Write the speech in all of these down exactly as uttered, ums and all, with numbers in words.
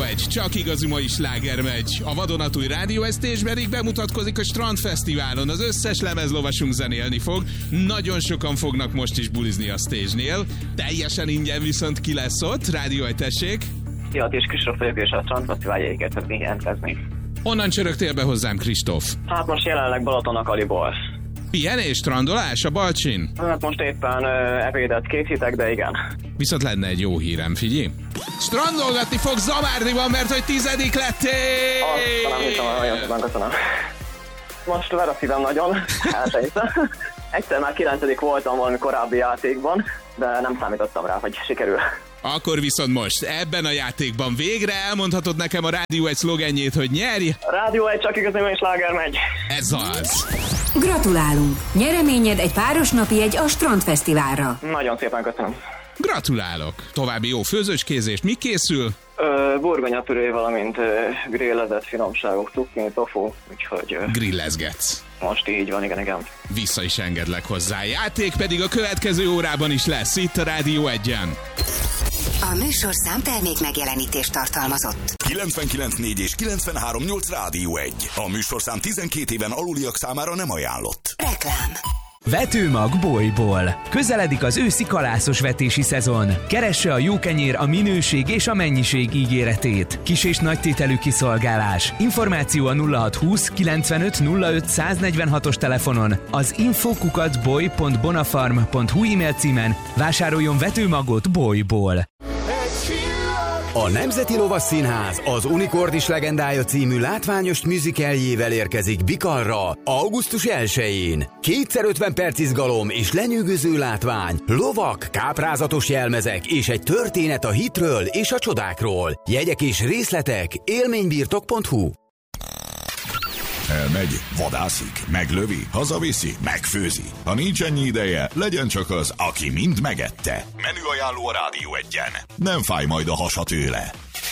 egy, csak igazi mai sláger megy. A vadonatúj Rádió egy Stage pedig bemutatkozik a Strandfesztiválon. Az összes lemezlovasunk zenélni fog. Nagyon sokan fognak most is bulizni a stage-nél. Teljesen ingyen viszont ki lesz ott. Rádió egy, tessék. Szia, és Kristóf vagyok, és a Strandfesztivál jegyeket szeretnék jelentkezni. Honnan csörögtél be hozzám, Kristóf? Hát most jelenleg Balaton a Kaliból. Pihenés, strandolás a Balcsin? Hát most éppen uh, ebédet készítek, de igen. Viszont lenne egy jó hírem, figyelj. Strandolgatni fog Zamárdiban, mert hogy tizedik lettél! Azt nem hiszem, nagyon szépen köszönöm. Most ver a szívem nagyon, elsejtem. Egyszer már kilencedik voltam valami korábbi játékban, de nem számítottam rá, hogy sikerül. Akkor viszont most ebben a játékban végre elmondhatod nekem a Rádió egy szlogenjét, hogy nyerj. Rádió egy, csak igazi mai sláger megy. Ez az. Gratulálunk! Nyereményed egy páros napi jegy a Strandfesztiválra. Nagyon szépen köszönöm. Gratulálok! További jó főzőskézést. Mi készül? Ö, burgonyapüré, valamint ö, grillezett finomságok, cukkini, tofu, úgyhogy... Ö, Grillezgetsz. Most így van, igen, igen. Vissza is engedlek hozzá. Játék pedig a következő órában is lesz, itt a Rádió egyen. A műsorszám termék megjelenítést tartalmazott. kilencvenkilenc négy és kilencvenhárom nyolc Rádió egy. A műsorszám tizenkét éven aluliak számára nem ajánlott. Reklám. Vetőmag Bolyból. Közeledik az őszi kalászos vetési szezon. Keresse a jó kenyér a minőség és a mennyiség ígéretét. Kis és nagy tételű kiszolgálás. Információ a nulla hat húsz kilencvenöt nulla öt száznegyvenhatos telefonon, az info kukac boly pont bonafarm pont hu e-mail címen. Vásároljon vetőmagot Bolyból. A Nemzeti Lovas Színház az Unikordis legendája című látványos musicalljével érkezik Bikarra augusztus elsején. Kétszer ötven perc izgalom és lenyűgöző látvány, lovak, káprázatos jelmezek és egy történet a hitről és a csodákról. Jegyek és részletek élménybirtok pont hu. Elmegy, vadászik, meglövi, hazaviszi, megfőzi. Ha nincs ennyi ideje, legyen csak az, aki mind megette. Menüajánló a Rádió egyen. Nem fáj majd a hasa tőle.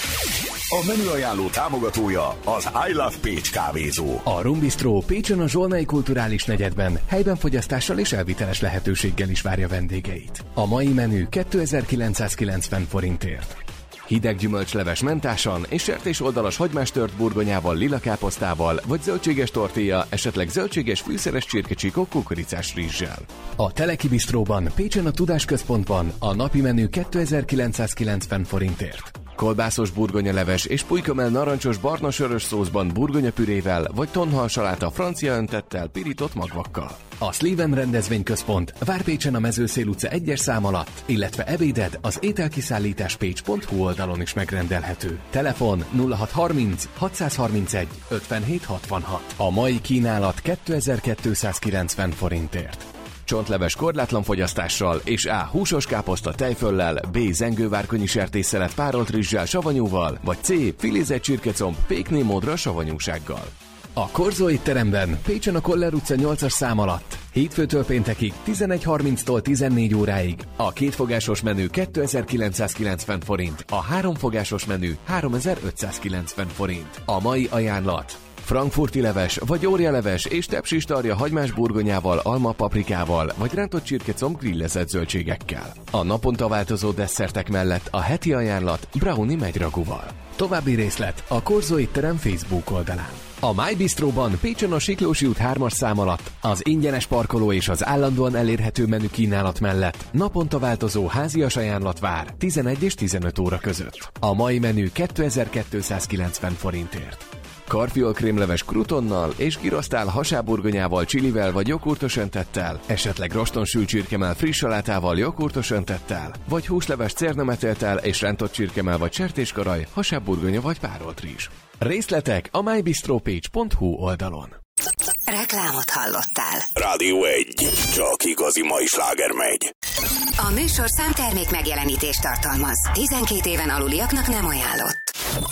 A menüajánló támogatója az I Love Pécs kávézó. A Rum Bistro Pécsen a Zsolnai Kulturális Negyedben helyben fogyasztással és elviteles lehetőséggel is várja vendégeit. A mai menü kétezer-kilencszázkilencven forintért. Hideg gyümölcsleves mentásan és sertés oldalas hagymás tört burgonyával, lila káposztával, vagy zöldséges tortilla, esetleg zöldséges fűszeres csirkecsíkok kukoricás rizssel. A Teleki Bistróban Pécsen a Tudásközpontban a napi menü kétezer-kilencszázkilencven forintért. Kolbászos burgonyaleves és pulykamell narancsos barna-sörös szószban burgonyapürével vagy tonhal saláta francia öntettel, pirított magvakkal. A Sleven rendezvényközpont vár Pécsen a Mezőszél utca egyes szám alatt, illetve ebéded az ételkiszállítás pécs pont hu oldalon is megrendelhető. Telefon nulla hat harminc hatszázharmincegy ötvenhét hatvanhat. A mai kínálat kétezer-kétszázkilencven forintért. Csontleves korlátlan fogyasztással és A. húsos káposzta tejföllel, B. zengővárkonyi sertésszelet párolt rizssel, savanyúval, vagy C. filézett csirkecomb pékné módra savanyúsággal. A Korzó étteremben Pécsen a Koller utca nyolcas szám alatt hétfőtől péntekig tizenegy harminctól tizennégy óráig a kétfogásos menü kétezer-kilencszázkilencven forint, a háromfogásos menü háromezer-ötszázkilencven forint. A mai ajánlat: frankfurti leves vagy órialeves és tepsis tarja hagymás burgonyával, alma paprikával vagy rántott csirkecomb grillezett zöldségekkel. A naponta változó desszertek mellett a heti ajánlat brownie megyragúval. További részlet a Korzó étterem Facebook oldalán. A My Bistróban Pécsen a Siklósi út hármas szám alatt az ingyenes parkoló és az állandóan elérhető menü kínálat mellett naponta változó házias ajánlat vár tizenegy és tizenöt óra között. A mai menü kétezer-kétszázkilencven forintért. Karfiol krémleves krutonnal és girosztál hasáburgonyával, csilivel vagy joghurtos öntettel, esetleg rostonsült csirkemell friss salátával, joghurtos öntettel, vagy húsleves cernemetéltel és rántott csirkemell vagy sertéskaraj, hasáburgonya vagy párolt rizs. Részletek a my bistro page pont hu oldalon. Reklámot hallottál. Rádió egy. Csak igazi mai sláger megy. A műsorszám termék megjelenítést tartalmaz. tizenkét éven aluliaknak nem ajánlott.